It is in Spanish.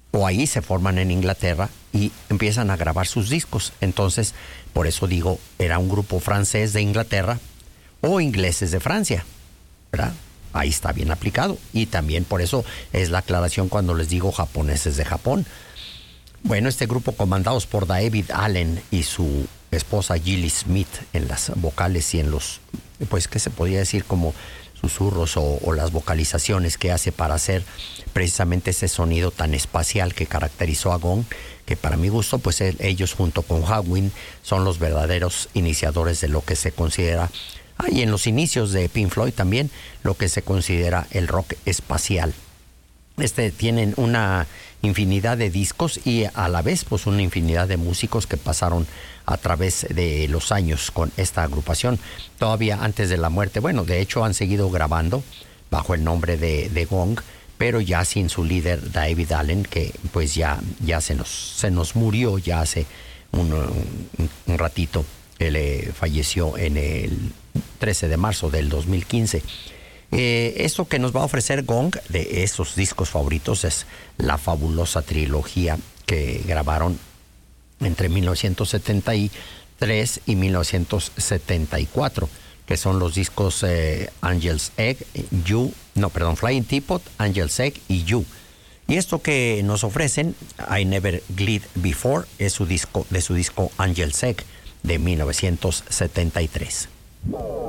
o ahí se forman en Inglaterra y empiezan a grabar sus discos. Entonces, por eso digo, era un grupo francés de Inglaterra o ingleses de Francia, ¿verdad? Ahí está bien aplicado. Y también por eso es la aclaración cuando les digo japoneses de Japón. Bueno, este grupo, comandados por David Allen y su esposa Gilly Smith en las vocales y en los, pues, ¿qué se podría decir? Como susurros o las vocalizaciones que hace para hacer precisamente ese sonido tan espacial que caracterizó a Gong, que para mi gusto, pues ellos junto con Hawin son los verdaderos iniciadores de lo que se considera, y en los inicios de Pink Floyd también, lo que se considera el rock espacial. Tienen una infinidad de discos y a la vez pues una infinidad de músicos que pasaron a través de los años con esta agrupación. Todavía antes de la muerte, bueno, de hecho han seguido grabando bajo el nombre de Gong, pero ya sin su líder David Allen, que pues ya se nos murió ya hace un ratito. Él falleció en el 13 de marzo del 2015. Esto que nos va a ofrecer Gong de esos discos favoritos es la fabulosa trilogía que grabaron entre 1973 y 1974, que son los discos Angel's Egg, Flying Teapot, Angel's Egg y You. Y esto que nos ofrecen, I Never Glid Before, es de su disco Angel's Egg de 1973.